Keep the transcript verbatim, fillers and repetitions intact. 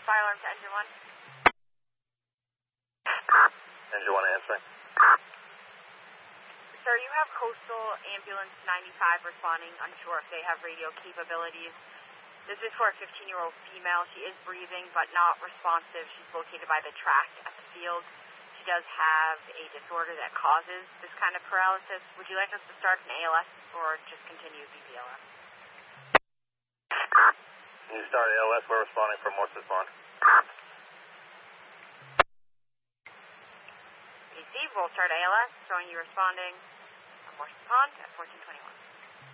Fire alarm to engine one. Engine one answering. Sir, you have Coastal Ambulance ninety-five responding, unsure if they have radio capabilities. This is for a fifteen-year-old female. She is breathing but not responsive. She's located by the track at the field. She does have a disorder that causes this kind of paralysis. Would you like us to start an A L S or just continue B P L S? Can you start A L S? We're responding from Morse's Pond. Receive, we'll start A L S, showing you responding from Morse's Pond at fourteen twenty-one.